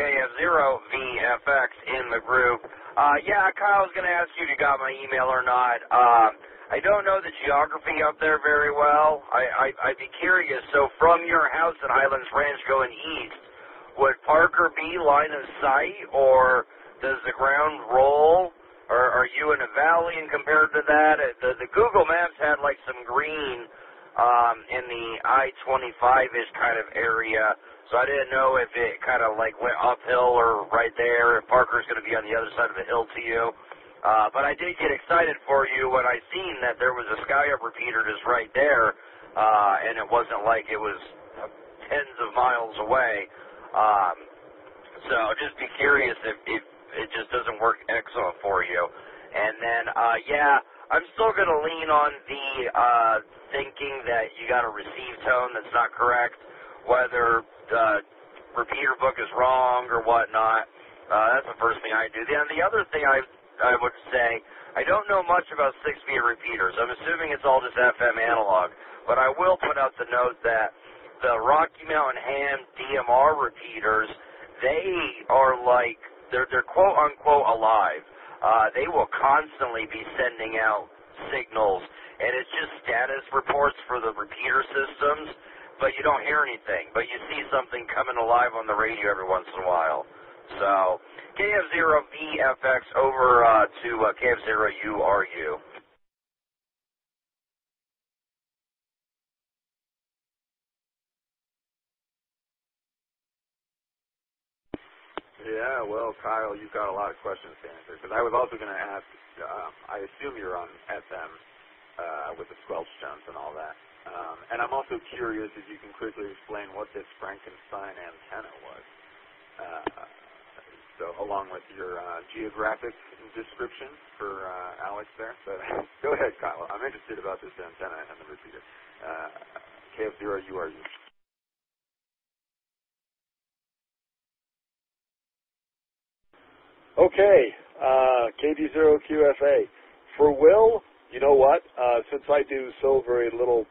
KF0VFX in the group. Yeah, Kyle was going to ask you if you got my email or not. I don't know the geography up there very well. I'd be curious. So from your house at Highlands Ranch going east, would Parker be line of sight, or does the ground roll? Or are you in a valley, and compared to that, the Google Maps had like some green in the I-25-ish kind of area, so I didn't know if it kind of like went uphill or right there, if Parker's going to be on the other side of the hill to you. But I did get excited for you when I seen that there was a SkyUp repeater just right there, and it wasn't like it was tens of miles away. So just be curious if it just doesn't work excellent for you. And then, yeah, I'm still going to lean on the thinking that you got a receive tone that's not correct, whether the repeater book is wrong or whatnot. That's the first thing I do. Then the other thing I would say, I don't know much about 6-meter repeaters. I'm assuming it's all just FM analog, but I will put out the note that the Rocky Mountain Ham DMR repeaters, they are like, they're quote-unquote alive. They will constantly be sending out signals, and it's just status reports for the repeater systems, but you don't hear anything. But you see something coming alive on the radio every once in a while. So, KF0VFX over to KF0URU. Yeah, well, Kyle, you've got a lot of questions to answer, because I was also going to ask, I assume you're on FM with the squelch jumps and all that. And I'm also curious if you can quickly explain what this Frankenstein antenna was. So along with your geographic description for Alex there. But go ahead, Kyle. I'm interested about this antenna and the repeater. KF0URU. Okay, KD0QFA. For Will, you know what? Since I do so very little,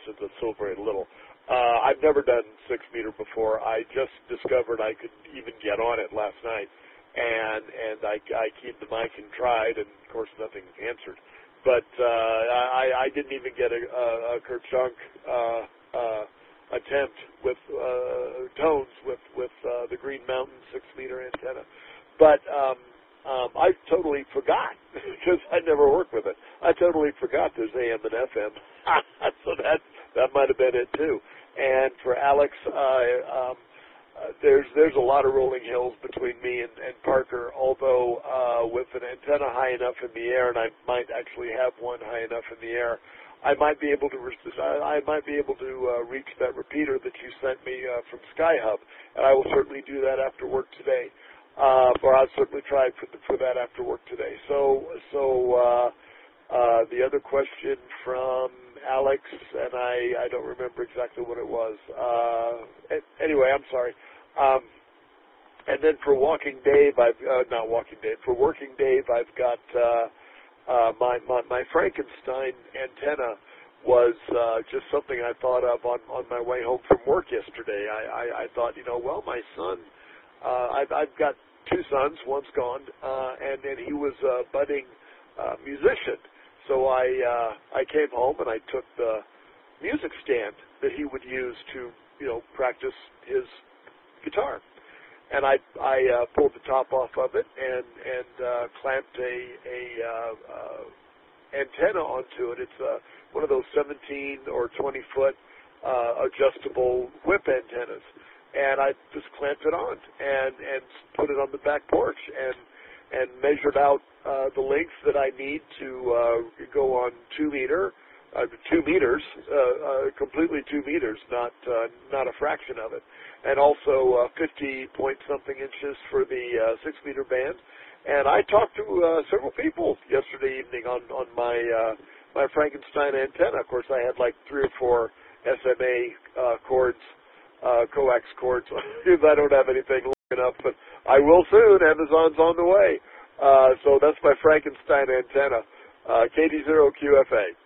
I've never done 6-meter before. I just discovered I could even get on it last night, and I keyed the mic and tried, and of course nothing answered. But I didn't even get a Kerchunk attempt with tones with the Green Mountain 6-meter antenna. But I totally forgot, because I never worked with it. I totally forgot there's AM and FM. So that might have been it too. And for Alex, there's a lot of rolling hills between me and Parker. Although with an antenna high enough in the air, and I might actually have one high enough in the air, I might be able to reach that repeater that you sent me from SkyHub, and I will certainly do that after work today. Or I'll certainly try for that after work today. So the other question from Alex, and I don't remember exactly what it was. Anyway, I'm sorry. And then for Working Dave, I've got my Frankenstein antenna was just something I thought of on my way home from work yesterday. I thought, well, my son, I've got 2 sons, one's gone, and he was a budding musician. So I came home and I took the music stand that he would use to, practice his guitar. And I pulled the top off of it and clamped a antenna onto it. It's one of those 17 or 20 foot adjustable whip antennas. And I just clamped it on and put it on the back porch and measured out the length that I need to go on 2 meters, completely 2 meters, not a fraction of it, and also 50-point-something inches for the 6-meter band. And I talked to several people yesterday evening on my Frankenstein antenna. Of course, I had like 3 or 4 SMA cords. Coax cords. I don't have anything long enough, but I will soon. Amazon's on the way. So that's my Frankenstein antenna. KD0QFA.